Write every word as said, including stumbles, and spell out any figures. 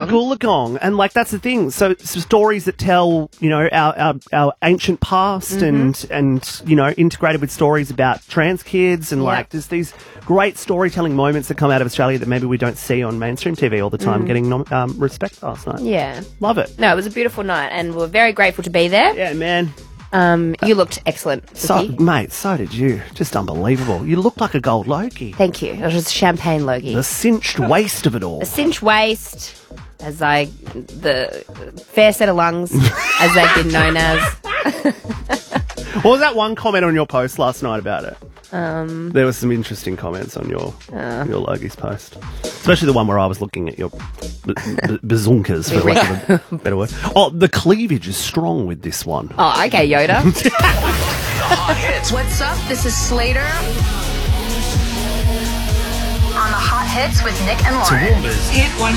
Wollongong. And, like, that's the thing. So, so stories that tell, you know, our, our, our ancient past mm-hmm. and, and, you know, integrated with stories about trans kids and, yep. like, there's these great storytelling moments that come out of Australia that maybe we don't see on mainstream T V all the time, mm. getting nom- um, respect last night. Yeah. Love it. No, it was a beautiful night, and we're very grateful to be there. Yeah, man. Um, you looked excellent, so, mate, so did you. Just unbelievable. You looked like a gold Logie. Thank you. It was just champagne Logie. The cinched waist of it all. The cinched waist, as I, the fair set of lungs, as they've been known as. What was that one comment on your post last night about it? Um, there were some interesting comments on your uh, your Logie's post, especially the one where I was looking at your b- b- bazunkas, for lack of a better word. Oh, the cleavage is strong with this one. Oh, okay, Yoda. What's up? This is Slater on the Hot Hits with Nick and Lauren. Hit one